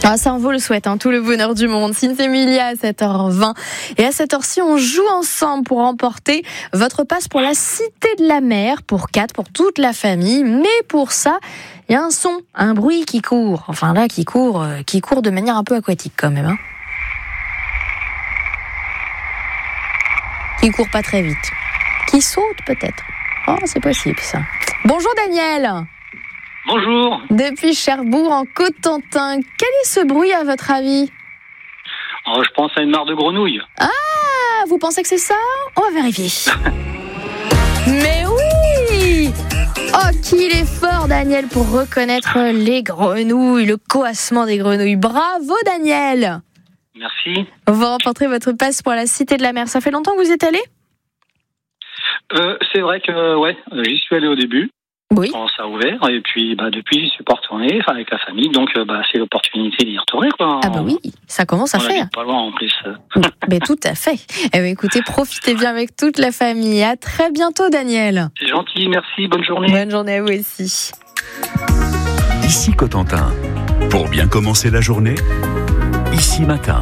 Ah, ça en vaut le souhait, tout le bonheur du monde. Cynthia Emilia à 7h20. Et à cette heure-ci, on joue ensemble pour remporter votre passe pour la Cité de la Mer, pour 4, pour toute la famille. Mais pour ça, il y a un son, un bruit qui court. Enfin là, qui court de manière un peu aquatique quand même. Qui court pas très vite. Qui saute peut-être. Oh, c'est possible ça. Bonjour Daniel. Bonjour. Depuis Cherbourg, en Cotentin, quel est ce bruit à votre avis ? Je pense à une mare de grenouilles. Ah, vous pensez que c'est ça ? On va vérifier. Mais oui ! Oh, qu'il est fort Daniel pour reconnaître les grenouilles, le coassement des grenouilles. Bravo Daniel ! Merci. Vous remporterez votre passe pour la Cité de la Mer. Ça fait longtemps que vous y êtes allé ? C'est vrai que j'y suis allé au début. Oui. Quand ça a ouvert, et puis depuis j'y suis pas retourné, avec la famille, donc c'est l'opportunité d'y retourner, quoi. Ah bah oui, ça commence à faire. Pas loin en plus. Mais tout à fait. Eh bien, écoutez, profitez bien avec toute la famille. À très bientôt Daniel. C'est gentil, merci, bonne journée. Bonne journée à vous aussi. Ici Cotentin. Pour bien commencer la journée, ici matin.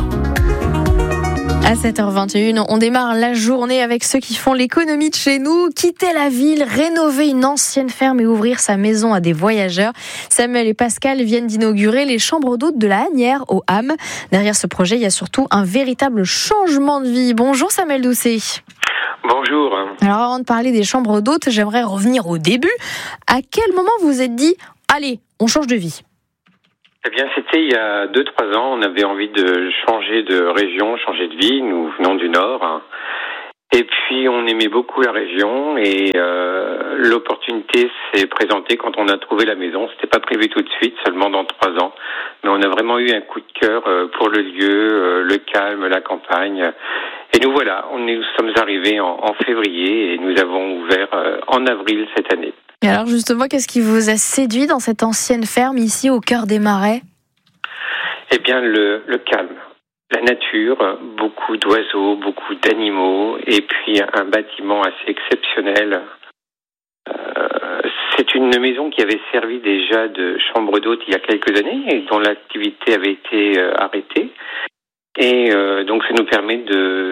À 7h21, on démarre la journée avec ceux qui font l'économie de chez nous. Quitter la ville, rénover une ancienne ferme et ouvrir sa maison à des voyageurs. Samuel et Pascal viennent d'inaugurer les chambres d'hôtes de la Hanière au Ham. Derrière ce projet, il y a surtout un véritable changement de vie. Bonjour Samuel Doucet. Bonjour. Alors avant de parler des chambres d'hôtes, j'aimerais revenir au début. À quel moment vous vous êtes dit, allez, on change de vie ? Eh bien, c'était il y a 2-3 ans. On avait envie de changer de région, changer de vie. Nous venons du Nord. Et puis, on aimait beaucoup la région. Et l'opportunité s'est présentée quand on a trouvé la maison. C'était pas prévu tout de suite, seulement dans 3 ans. Mais on a vraiment eu un coup de cœur pour le lieu, le calme, la campagne. Et nous voilà, nous sommes arrivés en février et nous avons ouvert en avril cette année. Et alors justement, qu'est-ce qui vous a séduit dans cette ancienne ferme ici au cœur des marais ? Eh bien, le calme, la nature, beaucoup d'oiseaux, beaucoup d'animaux, et puis un bâtiment assez exceptionnel. C'est une maison qui avait servi déjà de chambre d'hôte il y a quelques années et dont l'activité avait été arrêtée. Et donc, ça nous permettait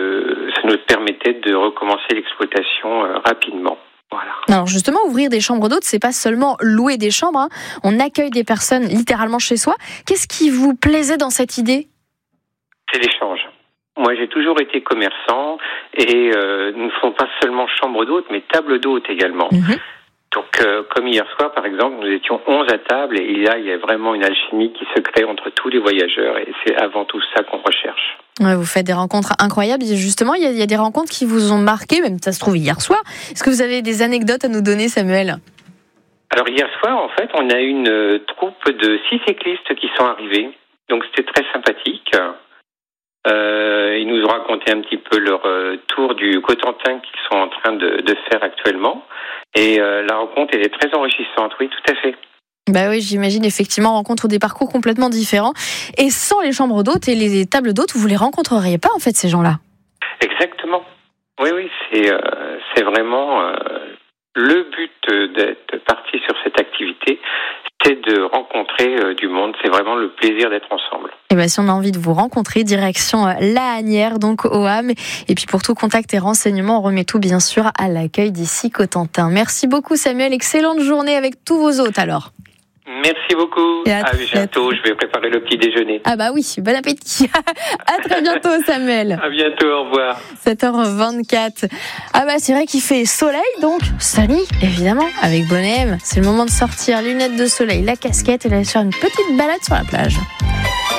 de recommencer l'exploitation rapidement. Voilà. Alors justement, ouvrir des chambres d'hôtes, c'est pas seulement louer des chambres. On accueille des personnes littéralement chez soi. Qu'est-ce qui vous plaisait dans cette idée ? C'est l'échange. Moi, j'ai toujours été commerçant et nous ne faisons pas seulement chambre d'hôtes, mais table d'hôtes également. Mmh. Donc, comme hier soir, par exemple, nous étions 11 à table et là, il y a vraiment une alchimie qui se crée entre tous les voyageurs et c'est avant tout ça qu'on recherche. Ouais, vous faites des rencontres incroyables. Et justement, il y a des rencontres qui vous ont marqué, même ça se trouve hier soir. Est-ce que vous avez des anecdotes à nous donner, Samuel ? Alors, hier soir, en fait, on a eu une troupe de 6 cyclistes qui sont arrivés. Donc, c'était très sympathique. Ils nous ont raconté un petit peu leur tour du Cotentin qu'ils sont en train de faire actuellement. Et la rencontre était très enrichissante, oui, tout à fait. Bah oui, j'imagine effectivement, on rencontre des parcours complètement différents. Et sans les chambres d'hôtes et les tables d'hôtes, vous les rencontreriez pas en fait, ces gens-là. Exactement. Oui, c'est vraiment le but d'être parti sur cette activité, c'est de rencontrer du monde. C'est vraiment le plaisir d'être ensemble. Et bien, si on a envie de vous rencontrer, direction La Hanière, donc au Ham. Et puis pour tout contact et renseignements, on remet tout bien sûr à l'accueil d'ici Cotentin. Merci beaucoup Samuel, excellente journée avec tous vos hôtes alors. Merci beaucoup. À bientôt. Je vais préparer le petit déjeuner. Ah bah oui, bon appétit. À très bientôt, Samuel. À bientôt, au revoir. 7h24. Ah bah c'est vrai qu'il fait soleil, donc Sally, évidemment, avec bonnet M. C'est le moment de sortir, lunettes de soleil, la casquette et d'aller faire une petite balade sur la plage.